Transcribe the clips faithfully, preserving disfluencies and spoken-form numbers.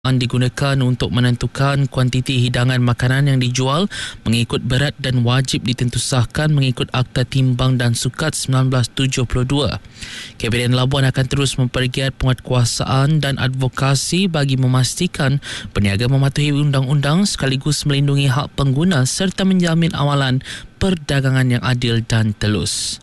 digunakan untuk menentukan kuantiti hidangan makanan yang dijual mengikut berat dan wajib ditentusahkan mengikut Akta Timbang dan Sukat seribu sembilan ratus tujuh puluh dua. Kabinet Labuan akan terus mempergiat penguatkuasaan dan advokasi bagi memastikan peniaga mematuhi undang-undang sekaligus melindungi hak pengguna serta menjamin awalan perdagangan yang adil dan telus.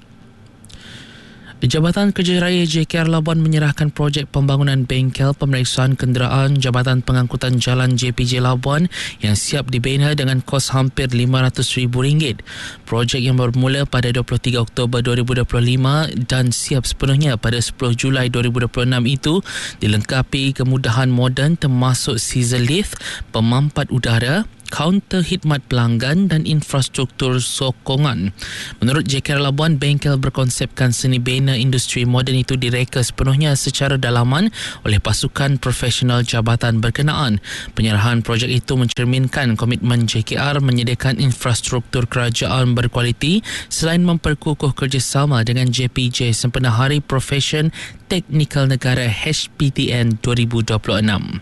Jabatan Kerja Raya J K R Labuan menyerahkan projek pembangunan bengkel pemeriksaan kenderaan Jabatan Pengangkutan Jalan J P J Labuan yang siap dibina dengan kos hampir lima ratus ribu ringgit. Projek yang bermula pada dua puluh tiga Oktober dua ribu dua puluh lima dan siap sepenuhnya pada sepuluh Julai dua ribu dua puluh enam itu dilengkapi kemudahan moden termasuk scissor lift, pemampat udara, kaunter khidmat pelanggan dan infrastruktur sokongan. Menurut J K R Labuan, bengkel berkonsepkan seni bina industri moden itu direka sepenuhnya secara dalaman oleh pasukan profesional jabatan berkenaan. Penyerahan projek itu mencerminkan komitmen J K R menyediakan infrastruktur kerajaan berkualiti selain memperkukuh kerjasama dengan J P J sempena Hari Profesyen Teknikal Negara H P T N dua ribu dua puluh enam.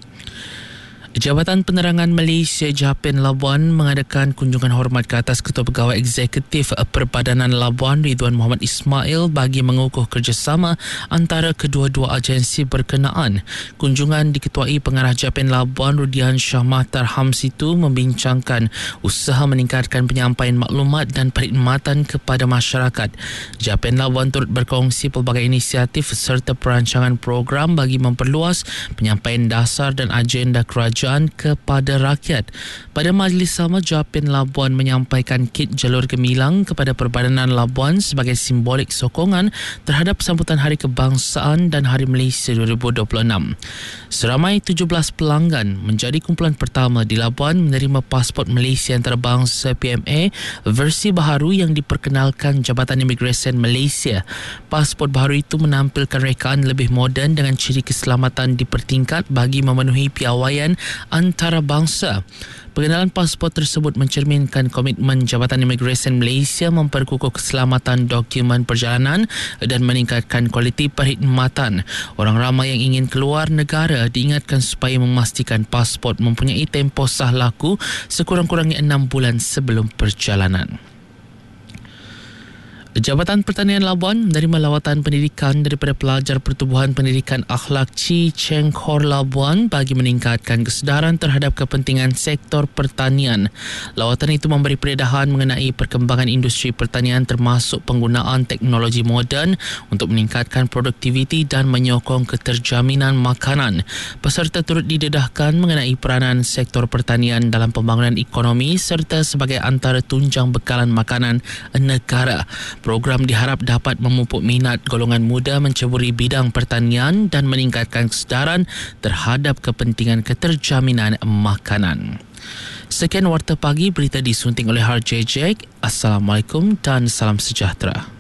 Jabatan Penerangan Malaysia Japan Labuan mengadakan kunjungan hormat ke atas Ketua Pegawai Eksekutif Perbadanan Labuan Ridwan Muhammad Ismail bagi mengukuh kerjasama antara kedua-dua agensi berkenaan. Kunjungan diketuai Pengarah Japan Labuan Rudian Shah Mahtar Hams itu membincangkan usaha meningkatkan penyampaian maklumat dan perkhidmatan kepada masyarakat. Japan Labuan turut berkongsi pelbagai inisiatif serta perancangan program bagi memperluas penyampaian dasar dan agenda kerajaan kepada rakyat. Pada majlis sama, Japan Labuan menyampaikan kit jalur gemilang kepada Perbadanan Labuan sebagai simbolik sokongan terhadap sambutan Hari Kebangsaan dan Hari Malaysia dua ribu dua puluh enam. Seramai tujuh belas pelanggan menjadi kumpulan pertama di Labuan menerima pasport Malaysia antarabangsa P M A versi baharu yang diperkenalkan Jabatan Imigresen Malaysia. Pasport baharu itu menampilkan rekaan lebih moden dengan ciri keselamatan dipertingkat bagi memenuhi piawaian antarabangsa. Pengenalan pasport tersebut mencerminkan komitmen Jabatan Imigresen Malaysia memperkukuh keselamatan dokumen perjalanan dan meningkatkan kualiti perkhidmatan. Orang ramai yang ingin keluar negara diingatkan supaya memastikan pasport mempunyai tempoh sah laku sekurang-kurangnya enam bulan sebelum perjalanan. Jabatan Pertanian Labuan menerima lawatan pendidikan daripada pelajar Pertubuhan Pendidikan Akhlak Chi Cheng Khor Labuan bagi meningkatkan kesedaran terhadap kepentingan sektor pertanian. Lawatan itu memberi peredahan mengenai perkembangan industri pertanian termasuk penggunaan teknologi moden untuk meningkatkan produktiviti dan menyokong keterjaminan makanan. Peserta turut didedahkan mengenai peranan sektor pertanian dalam pembangunan ekonomi serta sebagai antara tunjang bekalan makanan negara. Program diharap dapat memupuk minat golongan muda menceburi bidang pertanian dan meningkatkan kesedaran terhadap kepentingan keterjaminan makanan. Sekian Warta Pagi, berita disunting oleh Har J J. Assalamualaikum dan salam sejahtera.